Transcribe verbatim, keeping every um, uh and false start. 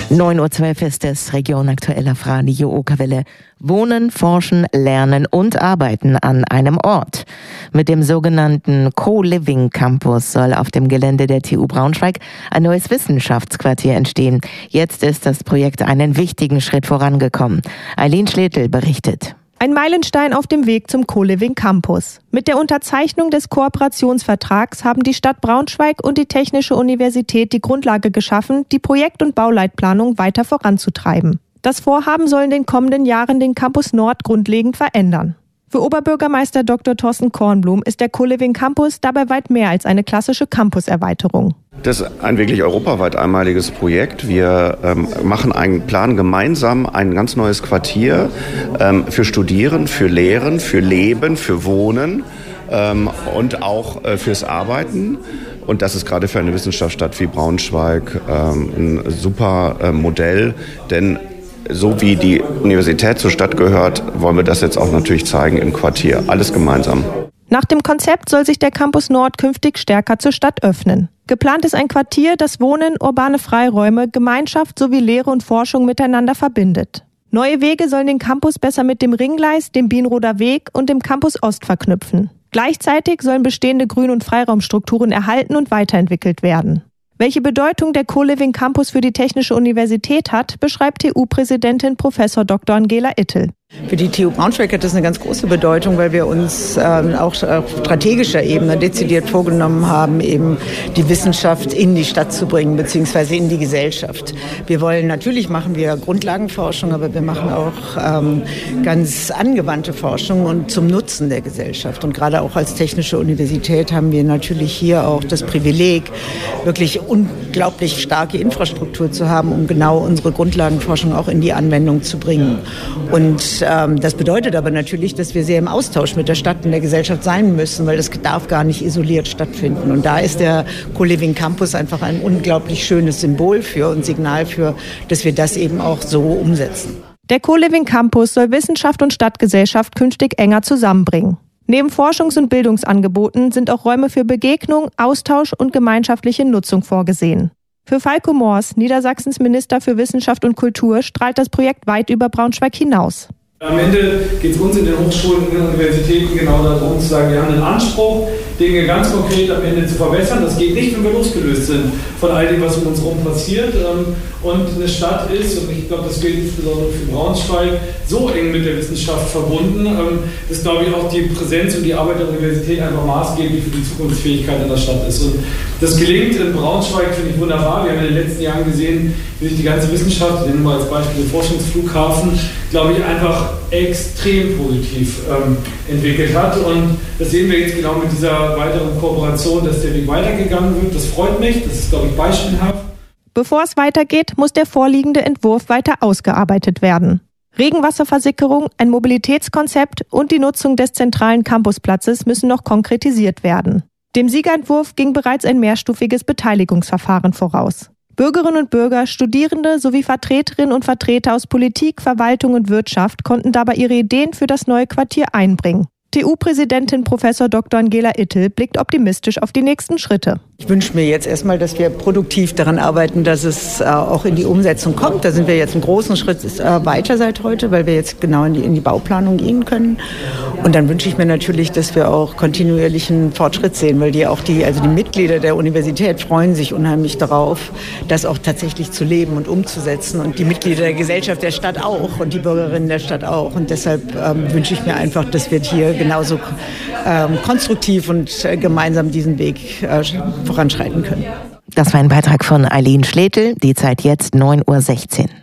neun Uhr zwölf ist es, Region aktuell auf Radio Okerwelle. Wohnen, forschen, lernen und arbeiten an einem Ort. Mit dem sogenannten Co-Living Campus soll auf dem Gelände der T U Braunschweig ein neues Wissenschaftsquartier entstehen. Jetzt ist das Projekt einen wichtigen Schritt vorangekommen. Eileen Schletel berichtet. Ein Meilenstein auf dem Weg zum Co-Living Campus. Mit der Unterzeichnung des Kooperationsvertrags haben die Stadt Braunschweig und die Technische Universität die Grundlage geschaffen, die Projekt- und Bauleitplanung weiter voranzutreiben. Das Vorhaben soll in den kommenden Jahren den Campus Nord grundlegend verändern. Für Oberbürgermeister Doktor Thorsten Kornblum ist der Co-Living Campus dabei weit mehr als eine klassische Campuserweiterung. Das ist ein wirklich europaweit einmaliges Projekt. Wir ähm, machen einen Plan gemeinsam, ein ganz neues Quartier ähm, für Studieren, für Lehren, für Leben, für Wohnen ähm, und auch äh, fürs Arbeiten. Und das ist gerade für eine Wissenschaftsstadt wie Braunschweig ähm, ein super äh, Modell, denn so wie die Universität zur Stadt gehört, wollen wir das jetzt auch natürlich zeigen im Quartier. Alles gemeinsam. Nach dem Konzept soll sich der Campus Nord künftig stärker zur Stadt öffnen. Geplant ist ein Quartier, das Wohnen, urbane Freiräume, Gemeinschaft sowie Lehre und Forschung miteinander verbindet. Neue Wege sollen den Campus besser mit dem Ringgleis, dem Bienroder Weg und dem Campus Ost verknüpfen. Gleichzeitig sollen bestehende Grün- und Freiraumstrukturen erhalten und weiterentwickelt werden. Welche Bedeutung der Co-Living Campus für die Technische Universität hat, beschreibt T U-Präsidentin Professor Doktor Angela Ittel. Für die T U Braunschweig hat das eine ganz große Bedeutung, weil wir uns ähm, auch auf strategischer Ebene dezidiert vorgenommen haben, eben die Wissenschaft in die Stadt zu bringen, beziehungsweise in die Gesellschaft. Wir wollen, natürlich machen wir Grundlagenforschung, aber wir machen auch ähm, ganz angewandte Forschung und zum Nutzen der Gesellschaft. Und gerade auch als Technische Universität haben wir natürlich hier auch das Privileg, wirklich unglaublich starke Infrastruktur zu haben, um genau unsere Grundlagenforschung auch in die Anwendung zu bringen. Und ähm, das bedeutet aber natürlich, dass wir sehr im Austausch mit der Stadt und der Gesellschaft sein müssen, weil das darf gar nicht isoliert stattfinden. Und da ist der Co-Living Campus einfach ein unglaublich schönes Symbol für und Signal für, dass wir das eben auch so umsetzen. Der Co-Living Campus soll Wissenschaft und Stadtgesellschaft künftig enger zusammenbringen. Neben Forschungs- und Bildungsangeboten sind auch Räume für Begegnung, Austausch und gemeinschaftliche Nutzung vorgesehen. Für Falco Moors, Niedersachsens Minister für Wissenschaft und Kultur, strahlt das Projekt weit über Braunschweig hinaus. Am Ende geht es uns in den Hochschulen, in den Universitäten genau darum zu sagen, wir haben einen Anspruch, Dinge ganz konkret am Ende zu verbessern. Das geht nicht, wenn wir losgelöst sind von all dem, was um uns herum passiert. Und eine Stadt ist, und ich glaube, das gilt insbesondere für Braunschweig, so eng mit der Wissenschaft verbunden, dass, glaube ich, auch die Präsenz und die Arbeit der Universität einfach maßgeblich für die Zukunftsfähigkeit in der Stadt ist. Und das gelingt in Braunschweig, finde ich wunderbar. Wir haben in den letzten Jahren gesehen, wie sich die ganze Wissenschaft, nehmen wir als Beispiel den Forschungsflughafen, glaube ich, einfach extrem positiv ähm, entwickelt hat. Und das sehen wir jetzt genau mit dieser weiteren Kooperation, dass der Weg weitergegangen wird. Das freut mich, das ist, glaube ich, beispielhaft. Bevor es weitergeht, muss der vorliegende Entwurf weiter ausgearbeitet werden. Regenwasserversickerung, ein Mobilitätskonzept und die Nutzung des zentralen Campusplatzes müssen noch konkretisiert werden. Dem Siegerentwurf ging bereits ein mehrstufiges Beteiligungsverfahren voraus. Bürgerinnen und Bürger, Studierende sowie Vertreterinnen und Vertreter aus Politik, Verwaltung und Wirtschaft konnten dabei ihre Ideen für das neue Quartier einbringen. T U-Präsidentin Professor Doktor Angela Ittel blickt optimistisch auf die nächsten Schritte. Ich wünsche mir jetzt erstmal, dass wir produktiv daran arbeiten, dass es äh, auch in die Umsetzung kommt. Da sind wir jetzt einen großen Schritt äh, weiter seit heute, weil wir jetzt genau in die, in die Bauplanung gehen können. Und dann wünsche ich mir natürlich, dass wir auch kontinuierlichen Fortschritt sehen, weil die auch die, also die Mitglieder der Universität freuen sich unheimlich darauf, das auch tatsächlich zu leben und umzusetzen. Und die Mitglieder der Gesellschaft der Stadt auch und die Bürgerinnen der Stadt auch. Und deshalb ähm, wünsche ich mir einfach, dass wir hier genauso ähm, konstruktiv und äh, gemeinsam diesen Weg äh, voranschreiten können. Das war ein Beitrag von Eileen Schletel, die Zeit jetzt neun Uhr sechzehn.